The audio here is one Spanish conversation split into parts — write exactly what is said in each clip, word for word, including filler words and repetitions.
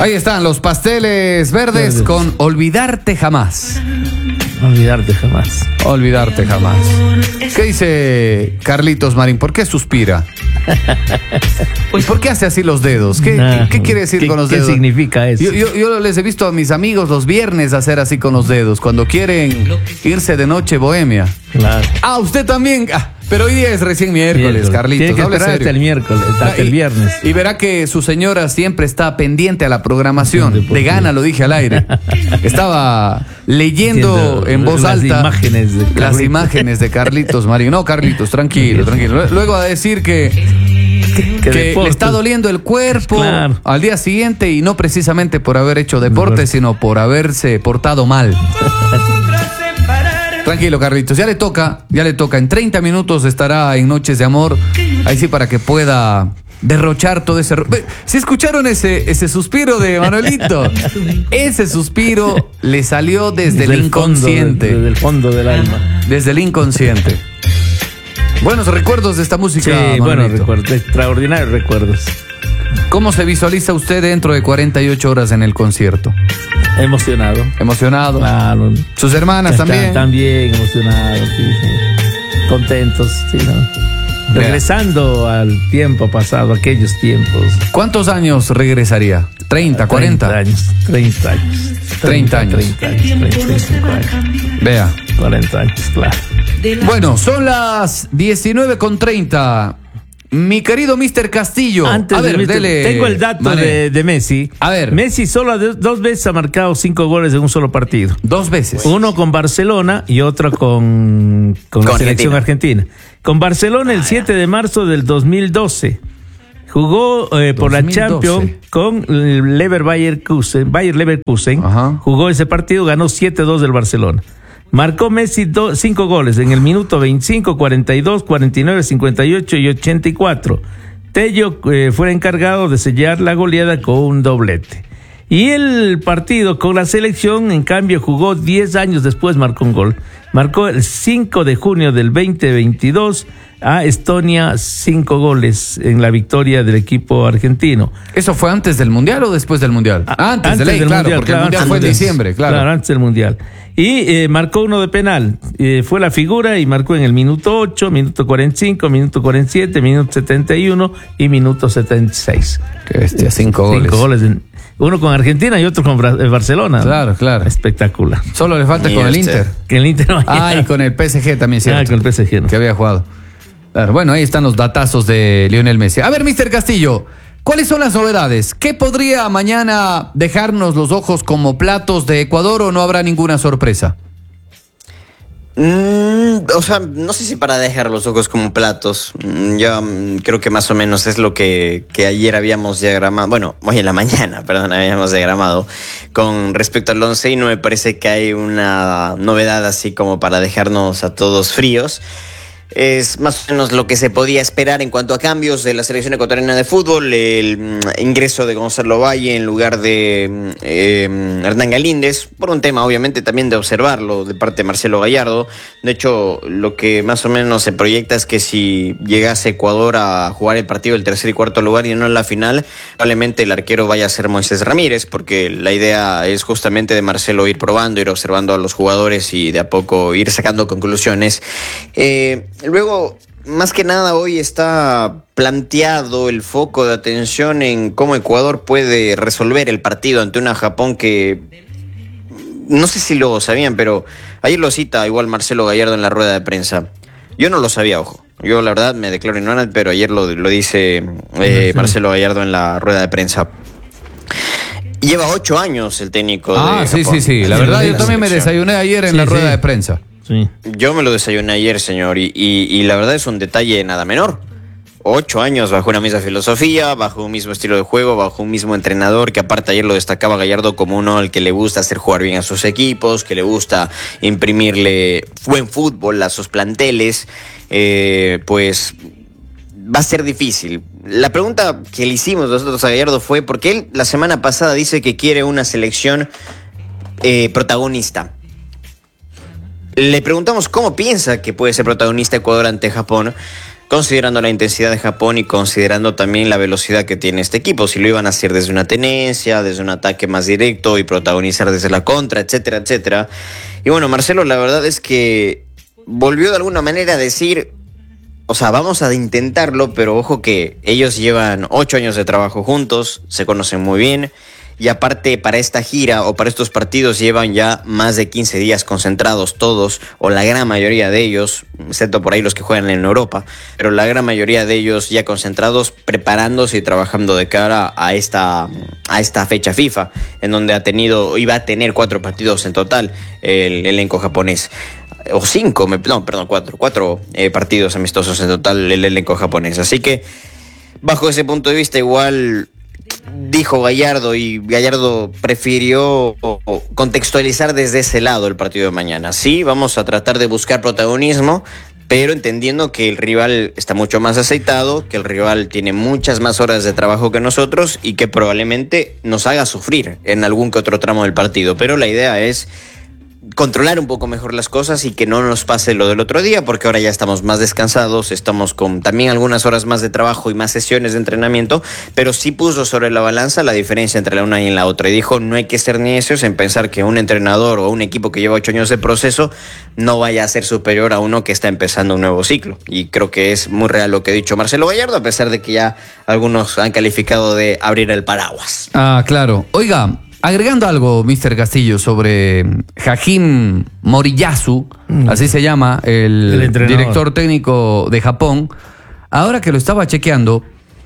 Ahí están los pasteles verdes, verdes. con Olvidarte Jamás. Olvidarte jamás. Olvidarte jamás. ¿Qué dice Carlitos Marín? ¿Por qué suspira? ¿Y por qué hace así los dedos? ¿Qué, no, ¿qué, qué quiere decir ¿qué, con los ¿qué dedos? ¿Qué significa eso? Yo, yo, yo les he visto a mis amigos los viernes hacer así con los dedos, cuando quieren irse de noche bohemia. Claro. Ah, usted también. Ah, pero hoy día es recién miércoles, miércoles. Carlitos. Tiene que esperar hasta el miércoles, hasta el viernes. Y, y verá que su señora siempre está pendiente a la programación. De gana, lo dije al aire. Estaba leyendo Siendo en voz las alta imágenes de las imágenes de Carlitos Marín. No, Carlitos, tranquilo, tranquilo. Luego a decir que, que, que, que le está doliendo el cuerpo claro. al día siguiente, y no precisamente por haber hecho deporte, sino por haberse portado mal. Tranquilo, Carlitos, ya le toca, ya le toca. En treinta minutos estará en Noches de Amor. Ahí sí, para que pueda derrochar todo ese... ¿Sí escucharon ese, ese suspiro de Manuelito? Ese suspiro le salió desde, desde el inconsciente. Fondo, desde el fondo del alma. Desde el inconsciente. Buenos recuerdos de esta música, Sí, buenos recuerdos, extraordinarios recuerdos. ¿Cómo se visualiza usted dentro de cuarenta y ocho horas en el concierto? Emocionado. Emocionado. Claro. ¿Sus hermanas Están, también? También emocionados, sí, sí. Contentos, sí, ¿no? Regresando al tiempo pasado, aquellos tiempos. ¿Cuántos años regresaría? ¿treinta, cuarenta? treinta años. treinta años. treinta años. treinta años, treinta y cinco años. Vea. cuarenta años, claro. Bueno, son las diecinueve con treinta. Mi querido mister Castillo. Antes a ver, de dele, tengo el dato de, de Messi. A ver. Messi solo de, dos veces ha marcado cinco goles en un solo partido. Dos veces. Uno con Barcelona y otro con, con, con la selección argentina. argentina. Con Barcelona el siete de marzo del dos mil doce. Jugó eh, por dos mil doce. La Champions con Lever Leverkusen, Bayer Leverkusen. Ajá. Jugó ese partido, ganó siete dos del Barcelona. Marcó Messi do, cinco goles en el minuto veinticinco, cuarenta y dos, cuarenta y nueve, cincuenta y ocho y ochenta y cuatro. Tello eh, fue encargado de sellar la goleada con un doblete. Y el partido con la selección, en cambio, jugó diez años después, marcó un gol. Marcó el cinco de junio del veinte veintidós a Estonia, cinco goles en la victoria del equipo argentino. ¿Eso fue antes del Mundial o después del Mundial? Ah, antes, antes de ley, del claro, Mundial, porque claro, el Mundial fue en diciembre, claro. Claro, antes del Mundial. Y eh, marcó uno de penal. Eh, fue la figura y marcó en el minuto ocho, minuto cuarenta y cinco, minuto cuarenta y siete, minuto setenta y uno y minuto setenta y seis. Qué bestia, cinco goles. Cinco goles. En, uno con Argentina y otro con Barcelona. Claro, claro. Espectacular. Solo le falta y con este, el Inter. Que el Inter no Ah, y con el P S G también, ¿cierto? Ah, con el P S G, ¿no? Que había jugado. Claro, bueno, ahí están los datazos de Lionel Messi. A ver, mister Castillo, ¿cuáles son las novedades? ¿Qué podría mañana dejarnos los ojos como platos de Ecuador o no habrá ninguna sorpresa? Mm, o sea, no sé si para dejar los ojos como platos. Mm, yo mm, creo que más o menos es lo que, que ayer habíamos diagramado. Bueno, hoy en la mañana, perdón, habíamos diagramado con respecto al once, y no me parece que hay una novedad así como para dejarnos a todos fríos. Es más o menos lo que se podía esperar en cuanto a cambios de la selección ecuatoriana de fútbol. El ingreso de Gonzalo Valle en lugar de eh, Hernán Galíndez, por un tema obviamente también de observarlo de parte de Marcelo Gallardo. De hecho, lo que más o menos se proyecta es que si llegase Ecuador a jugar el partido del tercer y cuarto lugar y no en la final, probablemente el arquero vaya a ser Moisés Ramírez, porque la idea es justamente de Marcelo ir probando, ir observando a los jugadores y de a poco ir sacando conclusiones. Eh, Luego, más que nada, hoy está planteado el foco de atención en cómo Ecuador puede resolver el partido ante una Japón que, no sé si lo sabían, pero ayer lo cita igual Marcelo Gallardo en la rueda de prensa. Yo no lo sabía, ojo. Yo la verdad me declaro ignorante, pero ayer lo, lo dice eh, Marcelo Gallardo en la rueda de prensa. Lleva ocho años el técnico ah, de sí, Japón. sí, sí. La verdad, yo también me desayuné ayer en sí, la rueda sí. de prensa. Sí. Yo me lo desayuné ayer, señor, y, y, y la verdad es un detalle nada menor. Ocho años bajo una misma filosofía, bajo un mismo estilo de juego, bajo un mismo entrenador, que aparte ayer lo destacaba Gallardo como uno al que le gusta hacer jugar bien a sus equipos, que le gusta imprimirle buen fútbol a sus planteles. Eh, pues va a ser difícil. La pregunta que le hicimos nosotros a Gallardo fue, porque él la semana pasada dice que quiere una selección eh, protagonista. Le preguntamos cómo piensa que puede ser protagonista Ecuador ante Japón. considerando la intensidad de Japón y considerando también la velocidad que tiene este equipo, si lo iban a hacer desde una tenencia, desde un ataque más directo y protagonizar desde la contra, etcétera, etcétera. Y bueno, Marcelo, la verdad es que volvió de alguna manera a decir, o sea, vamos a intentarlo, pero ojo que ellos llevan ocho años de trabajo juntos, se conocen muy bien. Y aparte, para esta gira o para estos partidos llevan ya más de quince días concentrados todos, o la gran mayoría de ellos, excepto por ahí los que juegan en Europa, pero la gran mayoría de ellos ya concentrados, preparándose y trabajando de cara a esta, a esta fecha FIFA, en donde ha tenido, iba a tener cuatro partidos en total el elenco japonés. O cinco, no, perdón, cuatro, cuatro eh, partidos amistosos en total el elenco japonés. Así que, bajo ese punto de vista, igual dijo Gallardo, y Gallardo prefirió contextualizar desde ese lado el partido de mañana. Sí, vamos a tratar de buscar protagonismo, pero entendiendo que el rival está mucho más aceitado, que el rival tiene muchas más horas de trabajo que nosotros y que probablemente nos haga sufrir en algún que otro tramo del partido. Pero la idea es controlar un poco mejor las cosas y que no nos pase lo del otro día, porque ahora ya estamos más descansados, estamos con también algunas horas más de trabajo y más sesiones de entrenamiento, pero sí puso sobre la balanza la diferencia entre la una y la otra y dijo, no hay que ser necios en pensar que un entrenador o un equipo que lleva ocho años de proceso no vaya a ser superior a uno que está empezando un nuevo ciclo. Y creo que es muy real lo que ha dicho Marcelo Gallardo, a pesar de que ya algunos han calificado de abrir el paraguas. Ah, claro. Oiga, agregando algo, mister Castillo, sobre Hajime Moriyasu, mm. así se llama, el, el director técnico de Japón, ahora que lo estaba chequeando,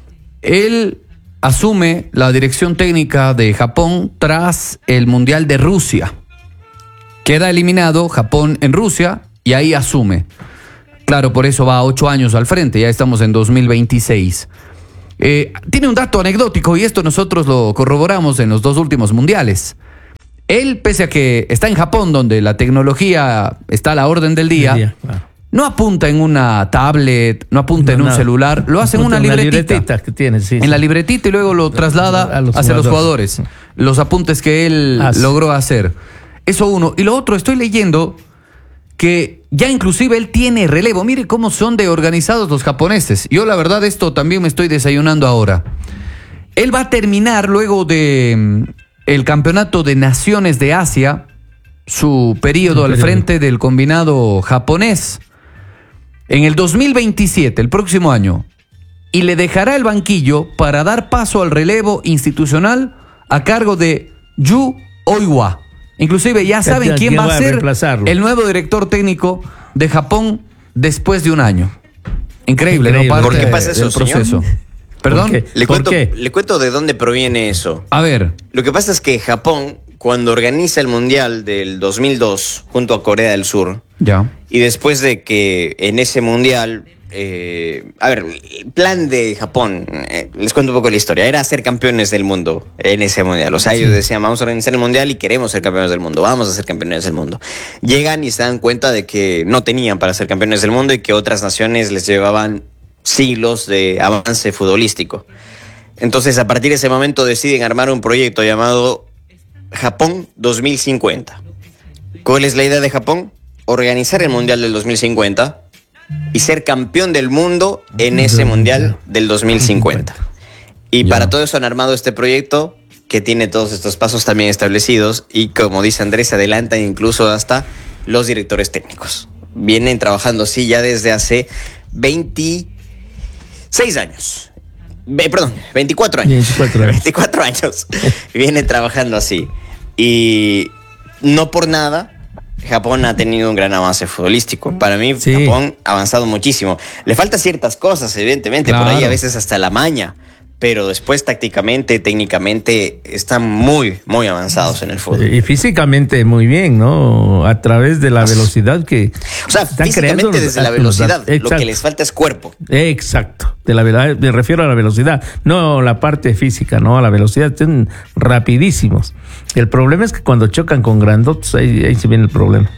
él asume la dirección técnica de Japón tras el Mundial de Rusia. Queda eliminado Japón en Rusia y ahí asume. Claro, por eso va ocho años al frente, ya estamos en dos mil veintiséis. Eh, tiene un dato anecdótico y esto nosotros lo corroboramos en los dos últimos mundiales. Él, pese a que está en Japón, donde la tecnología está a la orden del día, día claro. no apunta en una tablet, no apunta no, en un nada. celular, lo hace en una libretita. libretita que tiene, sí, en sí. la libretita y luego lo traslada a los hacia jugadores. los jugadores. Los apuntes que él ah, logró hacer. Eso uno. Y lo otro, estoy leyendo que ya inclusive él tiene relevo. Mire cómo son de organizados los japoneses. Yo la verdad esto también me estoy desayunando ahora. Él va a terminar luego de el Campeonato de Naciones de Asia su periodo al frente del combinado japonés en el dos mil veintisiete, el próximo año, y le dejará el banquillo para dar paso al relevo institucional a cargo de Yu Oiwa. Inclusive ya saben quién, quién va a ser el nuevo director técnico de Japón después de un año. Increíble, Increíble. ¿no? Parte ¿Por qué pasa eso, del proceso. Señor? ¿Perdón? ¿Por qué? Le, cuento, ¿Por qué? le cuento de dónde proviene eso. A ver. Lo que pasa es que Japón, cuando organiza el Mundial del dos mil dos junto a Corea del Sur, ya. y después de que en ese Mundial... Eh, a ver, el plan de Japón, eh, les cuento un poco la historia, era ser campeones del mundo en ese mundial. O sea, ellos decían, vamos a organizar el mundial y queremos ser campeones del mundo, vamos a ser campeones del mundo. Llegan y se dan cuenta de que no tenían para ser campeones del mundo y que otras naciones les llevaban siglos de avance futbolístico. Entonces, a partir de ese momento deciden armar un proyecto llamado Japón dos mil cincuenta. ¿Cuál es la idea de Japón? Organizar el mundial del dos mil cincuenta y ser campeón del mundo en ese mundial del dos mil cincuenta. Y ya. para todo eso han armado este proyecto que tiene todos estos pasos también establecidos y, como dice Andrés, se adelantan incluso hasta los directores técnicos. Vienen trabajando así ya desde hace veintiséis años. Be, perdón, veinticuatro años. veinticuatro años. veinticuatro años. Vienen trabajando así. Y no por nada Japón ha tenido un gran avance futbolístico. Para mí, sí. Japón ha avanzado muchísimo. Le faltan ciertas cosas, evidentemente, claro. por ahí a veces hasta la maña. Pero después, tácticamente, técnicamente, están muy, muy avanzados en el fútbol. Y físicamente muy bien, ¿no? A través de la velocidad que O sea, están físicamente creando, desde la velocidad. Lo que les falta es cuerpo. Exacto. De la verdad, me refiero a la velocidad, no la parte física, no, a la velocidad, están rapidísimos. El problema es que cuando chocan con grandotes, ahí, ahí se viene el problema.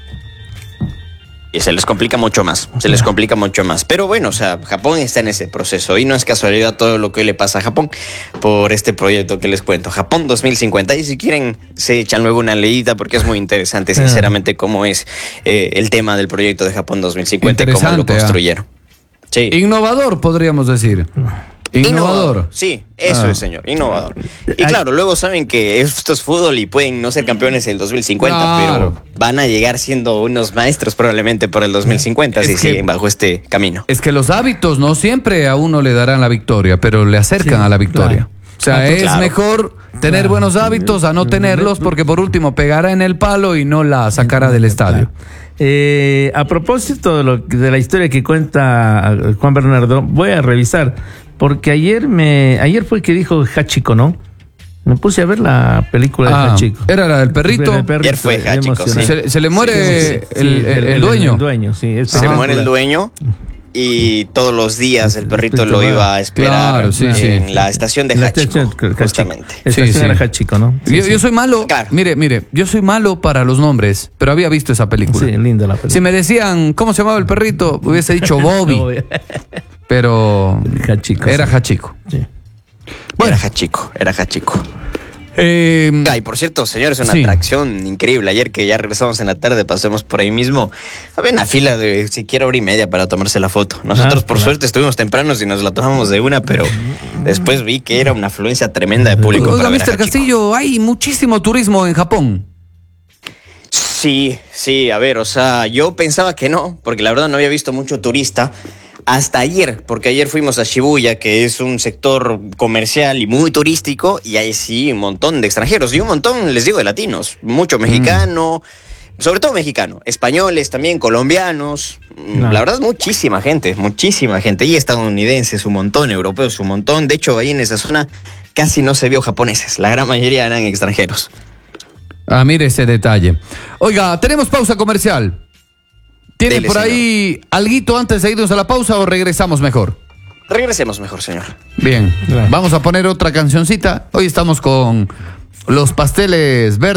Y se les complica mucho más, se les complica mucho más. Pero bueno, o sea, Japón está en ese proceso y no es casualidad todo lo que le pasa a Japón por este proyecto que les cuento. Japón dos mil cincuenta, y si quieren se echan luego una leída porque es muy interesante, sinceramente, cómo es eh, el tema del proyecto de Japón dos mil cincuenta y cómo lo construyeron. Sí. Innovador, podríamos decir. Innovador. Sí, eso Ah. es, señor. Innovador. Y claro, luego saben que esto es fútbol y pueden no ser campeones en el dos mil cincuenta, Claro. pero van a llegar siendo unos maestros probablemente por el dos mil cincuenta Es si que- siguen bajo este camino. Es que los hábitos no siempre a uno le darán la victoria, pero le acercan Sí, a la victoria. claro. O sea, Ah, es claro. mejor tener Claro. buenos hábitos a no tenerlos porque por último pegará en el palo y no la sacará del estadio. Eh, a propósito de, lo, de la historia que cuenta Juan Bernardo, voy a revisar, porque ayer me ayer fue que dijo Hachiko, ¿no? Me puse a ver la película Ah, de Hachiko. era la del perrito. El perrito, Ayer fue Hachiko, emocionante. sí. Se, se le muere Sí, sí, sí, el, el- el dueño. El dueño, sí. es Se Ajá. muere el dueño y todos los días el perrito lo iba a esperar Claro, sí, sí. en la estación de La Hachiko, estación- Hachiko. justamente. La Sí, estación sí. era Hachiko, ¿no? Sí, yo, sí. yo soy malo, Claro. mire, mire, yo soy malo para los nombres, pero había visto esa película. Sí, linda la película. Si me decían cómo se llamaba el perrito, hubiese dicho Bobby, pero Hachiko, era sí. Hachiko. Sí. Era Hachiko, era Hachiko. Eh, Ah, y por cierto, señor, es una Sí. atracción increíble. Ayer que ya regresamos en la tarde, pasemos por ahí mismo. Había una fila de siquiera hora y media para tomarse la foto. Nosotros, Ah, por claro. suerte, estuvimos tempranos y nos la tomamos de una, pero después vi que era una afluencia tremenda de público. Oiga, para ver a mister Hachiko. Castillo, hay muchísimo turismo en Japón. Sí, sí, a ver, o sea, yo pensaba que no, porque la verdad no había visto mucho turista hasta ayer, porque ayer fuimos a Shibuya, que es un sector comercial y muy turístico, y ahí sí, un montón de extranjeros, y un montón, les digo, de latinos, mucho mexicano, sobre todo mexicano, españoles también, colombianos, mm, No. la verdad muchísima gente, muchísima gente, y estadounidenses, un montón, europeos, un montón, de hecho ahí en esa zona casi no se vio japoneses, la gran mayoría eran extranjeros. Ah, mire ese detalle. Oiga, tenemos pausa comercial. ¿Tiene Dele, por ahí alguito antes de irnos a la pausa o regresamos mejor? Regresemos mejor, señor. Bien, Claro. vamos a poner otra cancioncita. Hoy estamos con los pasteles verdes.